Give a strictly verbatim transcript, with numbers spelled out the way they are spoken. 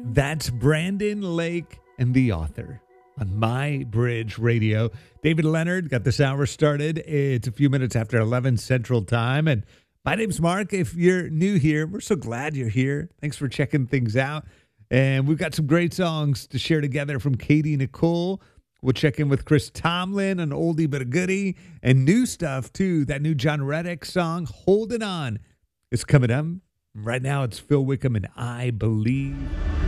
That's Brandon Lake and the author on My Bridge Radio. David Leonard got this hour started. It's a few minutes after eleven Central Time. And my name's Mark. If you're new here, we're so glad you're here. Thanks for checking things out. And we've got some great songs to share together from Katie Nicole. We'll check in with Chris Tomlin, an oldie but a goodie, and new stuff too. That new John Reddick song, Holding On, is coming up. Right now it's Phil Wickham and I Believe.